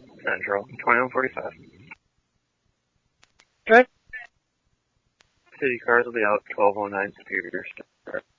Central, 21:45. Good. City cars will be out 12:09 Superior Start.